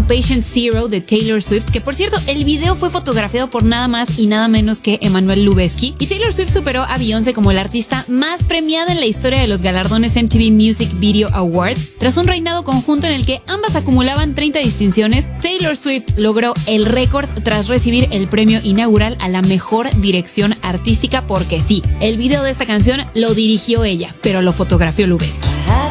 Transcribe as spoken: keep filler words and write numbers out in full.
con Patient Zero de Taylor Swift, que por cierto, el video fue fotografiado por nada más y nada menos que Emmanuel Lubezki, y Taylor Swift superó a Beyoncé como la artista más premiada en la historia de los galardones M T V Music Video Awards. Tras un reinado conjunto en el que ambas acumulaban treinta distinciones, Taylor Swift logró el récord tras recibir el premio inaugural a la mejor dirección artística, porque sí, el video de esta canción lo dirigió ella, pero lo fotografió Lubezki.